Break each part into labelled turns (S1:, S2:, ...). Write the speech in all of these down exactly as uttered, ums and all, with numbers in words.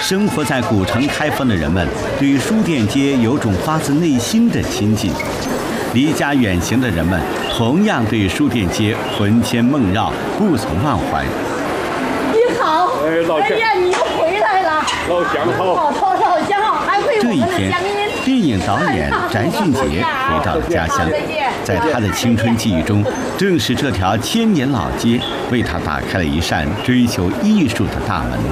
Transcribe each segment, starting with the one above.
S1: 生活在古城开封的人们对书店街有种发自内心的亲近，离家远行的人们同样对书店街魂牵梦绕，不曾忘怀。
S2: 你好，哎，老乡，哎呀，你又回来了，
S3: 老乡好，
S2: 老头老乡好，还会
S1: 这一天，电影导演翟俊杰回到了家乡，在他的青春记忆中，正是这条千年老街为他打开了一扇追求艺术的大门。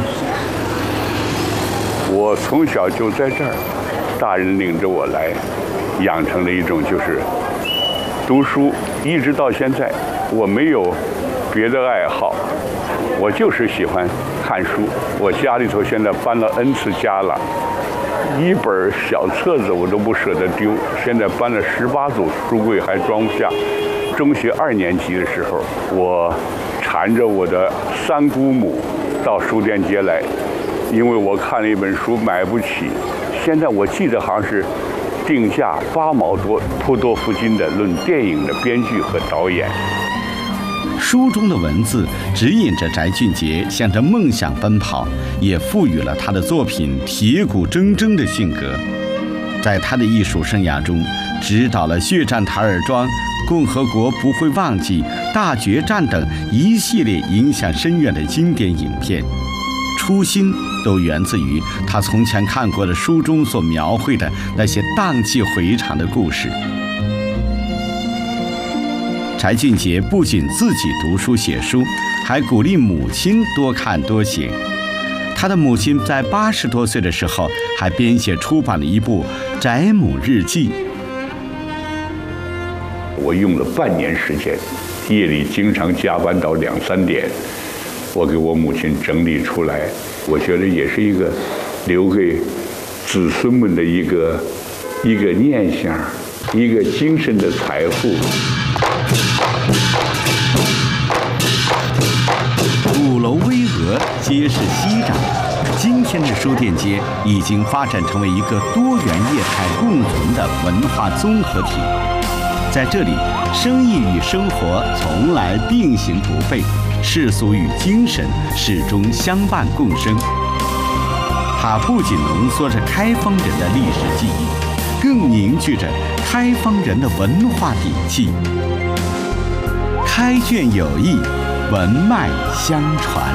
S3: 我从小就在这儿，大人领着我来，养成了一种就是读书，一直到现在，我没有别的爱好，我就是喜欢看书。我家里头现在搬了 N 次家了，一本小册子我都不舍得丢，现在搬了十八组书柜还装不下。中学二年级的时候，我缠着我的三姑母到书店街来，因为我看了一本书买不起，现在我记得好像是定价八毛多，颇多夫金的论电影的编剧和导演。
S1: 书中的文字指引着翟俊杰向着梦想奔跑，也赋予了他的作品铁骨铮铮的性格。在他的艺术生涯中，执导了《血战台儿庄》《共和国不会忘记》《大决战》等一系列影响深远的经典影片。初心都源自于他从前看过的书中所描绘的那些荡气回肠的故事。翟俊杰不仅自己读书写书，还鼓励母亲多看多写。他的母亲在八十多岁的时候，还编写出版了一部《翟母日记》。
S3: 我用了半年时间，夜里经常加班到两三点，我给我母亲整理出来，我觉得也是一个留给子孙们的一个一个念想，一个精神的财富。
S1: 鼓楼巍峨，街市熙攘。今天的书店街已经发展成为一个多元业态共存的文化综合体。在这里，生意与生活从来并行不悖，世俗与精神始终相伴共生。它不仅浓缩着开封人的历史记忆，更凝聚着开封人的文化底气。开卷有益，文脉相传。